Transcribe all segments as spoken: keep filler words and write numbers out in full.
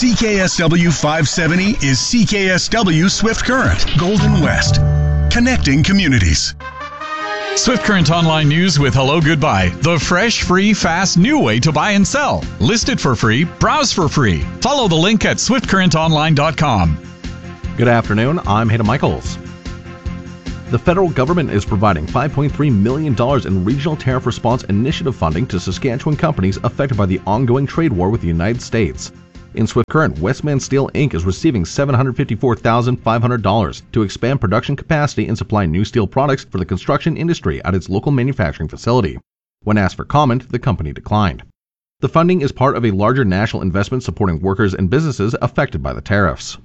C K S W five seventy is C K S W Swift Current, Golden West. Connecting communities. Swift Current Online News with Hello Goodbye. The fresh, free, fast, new way to buy and sell. List it for free. Browse for free. Follow the link at swift current online dot com. Good afternoon. I'm Hayden Michaels. The federal government is providing five point three million dollars in Regional Tariff Response Initiative funding to Saskatchewan companies affected by the ongoing trade war with the United States. In Swift Current, Westman Steel Incorporated is receiving seven hundred fifty-four thousand five hundred dollars to expand production capacity and supply new steel products for the construction industry at its local manufacturing facility. When asked for comment, the company declined. The funding is part of a larger national investment supporting workers and businesses affected by the tariffs.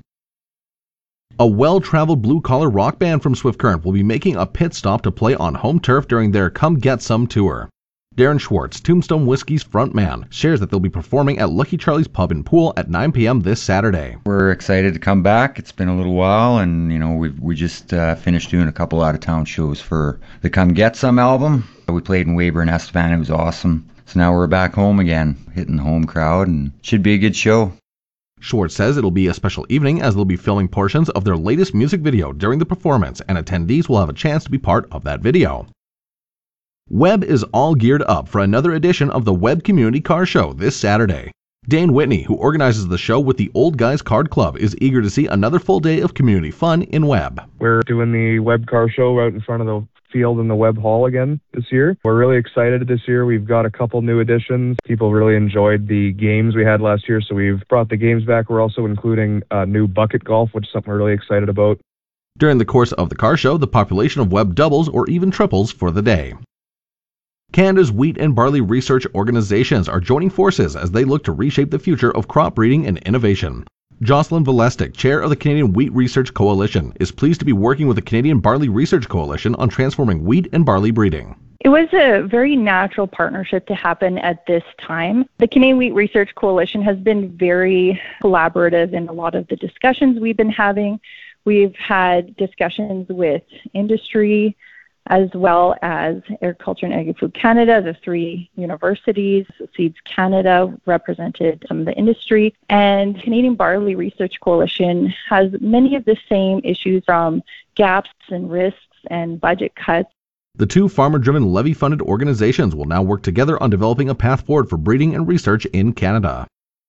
A well-traveled blue-collar rock band from Swift Current will be making a pit stop to play on home turf during their Come Get Some tour. Darren Schwartz, Tombstone Whiskey's frontman, shares that they'll be performing at Lucky Charlie's Pub and Pool at nine p.m. this Saturday. We're excited to come back. It's been a little while, and you know we we just uh, finished doing a couple out-of-town shows for the Come Get Some album. We played in Weyburn, Estevan. It was awesome. So now we're back home again, hitting the home crowd, and should be a good show. Schwartz says it'll be a special evening as they'll be filming portions of their latest music video during the performance, and attendees will have a chance to be part of that video. Webb is all geared up for another edition of the Webb Community Car Show this Saturday. Dane Whitney, who organizes the show with the Old Guys Card Club, is eager to see another full day of community fun in Webb. We're doing the Webb Car Show out in front of the field in the Webb Hall again this year. We're really excited this year. We've got a couple new additions. People really enjoyed the games we had last year, so we've brought the games back. We're also including uh, new bucket golf, which is something we're really excited about. During the course of the car show, the population of Webb doubles or even triples for the day. Canada's wheat and barley research organizations are joining forces as they look to reshape the future of crop breeding and innovation. Jocelyn Valestic, chair of the Canadian Wheat Research Coalition, is pleased to be working with the Canadian Barley Research Coalition on transforming wheat and barley breeding. It was a very natural partnership to happen at this time. The Canadian Wheat Research Coalition has been very collaborative in a lot of the discussions we've been having. We've had discussions with industry, as well as Agriculture and Agri-Food Canada, the three universities. Seeds Canada represented some of the industry, and Canadian Barley Research Coalition has many of the same issues, from gaps and risks and budget cuts. The two farmer-driven levy-funded organizations will now work together on developing a path forward for breeding and research in Canada.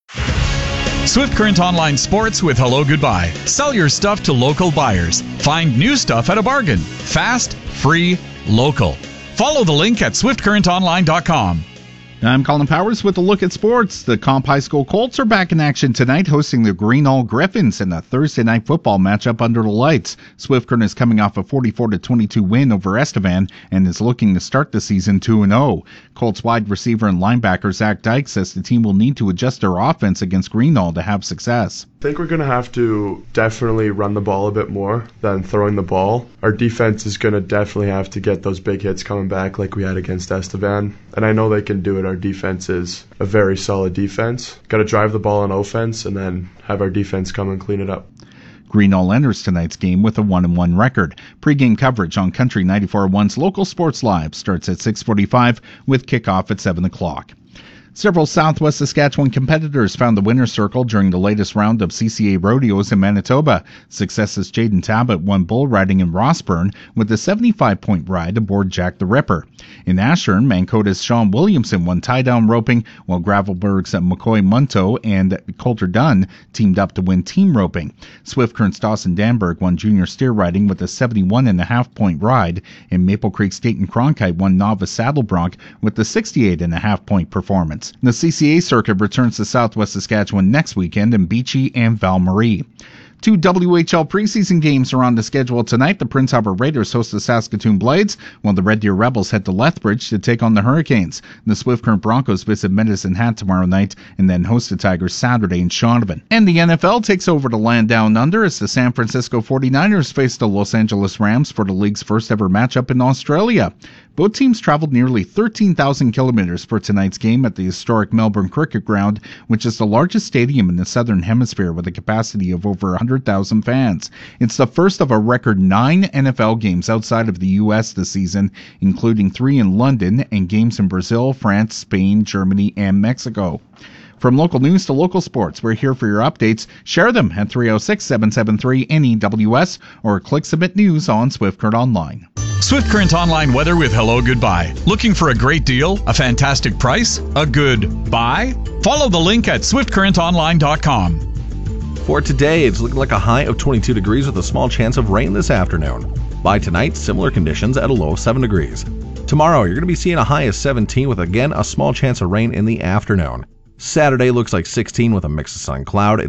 Swift Current Online Sports with Hello Goodbye. Sell your stuff to local buyers. Find new stuff at a bargain. Fast, free, local. Follow the link at swift current online dot com. I'm Colin Powers with a look at sports. The Comp High School Colts are back in action tonight, hosting the Greenall Griffins in a Thursday night football matchup under the lights. Swift Current is coming off a forty-four to twenty-two win over Estevan and is looking to start the season two and oh. Colts wide receiver and linebacker Zach Dyke says the team will need to adjust their offense against Greenall to have success. I think we're going to have to definitely run the ball a bit more than throwing the ball. Our defense is going to definitely have to get those big hits coming back like we had against Estevan. And I know they can do it. Our defense is a very solid defense. Got to drive the ball on offense and then have our defense come and clean it up. Greenall enters tonight's game with a one and one record. Pre-game coverage on Country ninety-four point one's Local Sports Live starts at six forty-five with kickoff at seven o'clock. Several Southwest Saskatchewan competitors found the winner's circle during the latest round of C C A rodeos in Manitoba. Successes Jaden Tabbitt won bull riding in Rossburn with a seventy-five point ride aboard Jack the Ripper. In Ashern, Mancota's Sean Williamson won tie-down roping, while Gravelberg's McCoy Munto and Coulter Dunn teamed up to win team roping. Swift Current's Dawson Danberg won junior steer riding with a seventy-one and a half point ride, and Maple Creek's Dayton Cronkite won novice saddle bronc with the sixty-eight and a half point performance. The C C A circuit returns to Southwest Saskatchewan next weekend in Beachy and Val-Marie. Two W H L preseason games are on the schedule tonight. The Prince Albert Raiders host the Saskatoon Blades, while the Red Deer Rebels head to Lethbridge to take on the Hurricanes. The Swift Current Broncos visit Medicine Hat tomorrow night and then host the Tigers Saturday in Shaunavon. And the N F L takes over the land down under as the San Francisco forty-niners face the Los Angeles Rams for the league's first ever matchup in Australia. Both teams traveled nearly thirteen thousand kilometers for tonight's game at the historic Melbourne Cricket Ground, which is the largest stadium in the Southern Hemisphere with a capacity of over one hundred thousand fans. It's the first of a record nine N F L games outside of the U S this season, including three in London and games in Brazil, France, Spain, Germany, and Mexico. From local news to local sports, we're here for your updates. Share them at three oh six, seven seven three, N E W S or click Submit News on Swift Current Online. Swift Current Online weather with Hello Goodbye. Looking for a great deal, a fantastic price, a good buy? Follow the link at swift current online dot com. For today, it's looking like a high of twenty-two degrees with a small chance of rain this afternoon. By tonight, similar conditions at a low of seven degrees. Tomorrow, you're going to be seeing a high of seventeen with again a small chance of rain in the afternoon. Saturday looks like sixteen with a mix of sun and cloud.